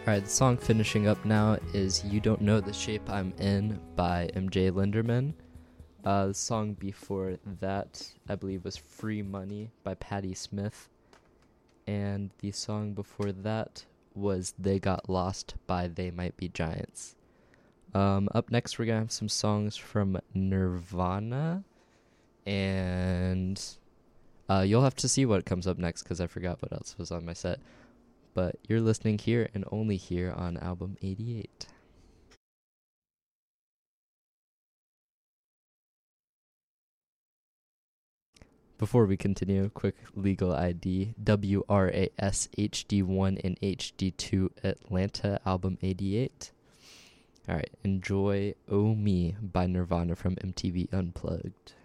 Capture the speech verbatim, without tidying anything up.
Alright, the song finishing up now is You Don't Know the Shape I'm In by M J Linderman. Uh, the song before that, I believe, was Free Money by Patti Smith. And the song before that was They Got Lost by They Might Be Giants. Um, up next, we're going to have some songs from Nirvana. And uh, you'll have to see what comes up next because I forgot what else was on my set. But you're listening here and only here on Album eighty-eight. Before we continue, quick legal I D. W R A S H D one and H D two Atlanta, Album eighty-eight. Alright, enjoy Oh Me by Nirvana from M T V Unplugged.